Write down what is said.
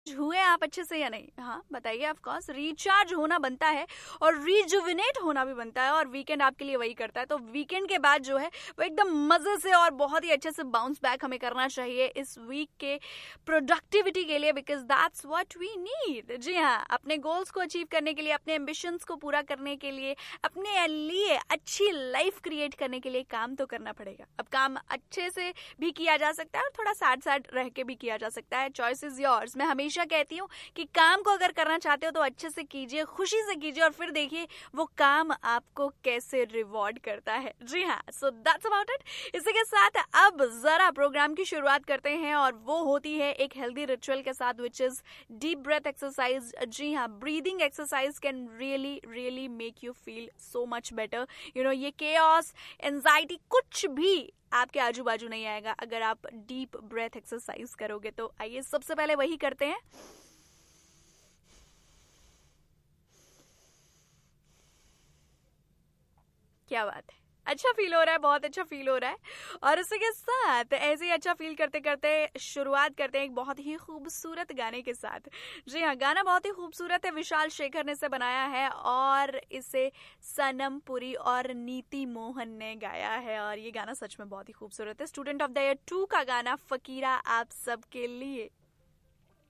हुए आप अच्छे से या नहीं? हाँ बताइए। ऑफ कोर्स रिचार्ज होना बनता है और रिजुविनेट होना भी बनता है, और वीकेंड आपके लिए वही करता है। तो वीकेंड के बाद जो है वो एकदम मजे से और बहुत ही अच्छे से बाउंस बैक हमें करना चाहिए इस वीक के प्रोडक्टिविटी के लिए, because that's what we need. जी हाँ, अपने गोल्स को अचीव करने के लिए, अपने एम्बिशंस को पूरा करने के लिए, अपने लिए अच्छी लाइफ क्रिएट करने के लिए काम तो करना पड़ेगा। अब काम अच्छे से भी किया जा सकता है और थोड़ा सैड सैड रह के भी किया जा सकता है। Choice is yours. मैं हमेशा कहती हूँ कि काम को अगर करना चाहते हो तो अच्छे से कीजिए, खुशी से कीजिए, और फिर देखिए वो काम आपको कैसे रिवॉर्ड करता है। जी हाँ, सो दैट्स अबाउट इट। इसी के साथ अब जरा प्रोग्राम की शुरुआत करते हैं, और वो होती है एक हेल्दी रिचुअल के साथ, which is deep breath exercise. जी हाँ, breathing exercise can really really make you feel so much better. ये केओस, एंजाइटी कुछ भी आपके आजू बाजू नहीं आएगा अगर आप डीप ब्रेथ एक्सरसाइज करोगे। तो आइए सबसे पहले वही करते हैं। क्या बात है, अच्छा फील हो रहा है, बहुत अच्छा फील हो रहा है। और उसी के साथ ऐसे ही अच्छा फील करते करते शुरुआत करते हैं एक बहुत ही खूबसूरत गाने के साथ। जी हाँ, गाना बहुत ही खूबसूरत है, विशाल शेखर ने इसे बनाया है और इसे सनम पुरी और नीति मोहन ने गाया है, और ये गाना सच में बहुत ही खूबसूरत है। स्टूडेंट ऑफ द ईयर 2 का गाना फकीरा आप सबके लिए।